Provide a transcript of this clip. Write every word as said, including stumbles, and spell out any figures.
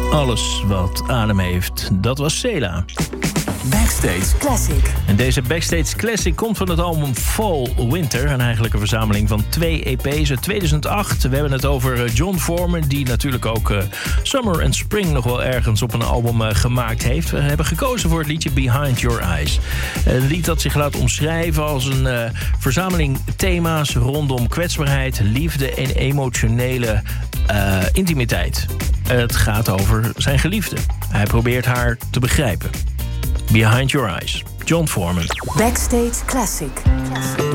Alles wat adem heeft, dat was Cela. Backstage Classic. En deze Backstage Classic komt van het album Fall Winter. En eigenlijk een verzameling van twee E P's uit tweeduizend acht. We hebben het over Jon Foreman, die natuurlijk ook uh, Summer and Spring nog wel ergens op een album uh, gemaakt heeft. We hebben gekozen voor het liedje Behind Your Eyes. Een lied dat zich laat omschrijven als een uh, verzameling thema's rondom kwetsbaarheid, liefde en emotionele uh, intimiteit. Het gaat over zijn geliefde. Hij probeert haar te begrijpen. Behind Your Eyes, Jon Foreman. Backstage Classic. Classic.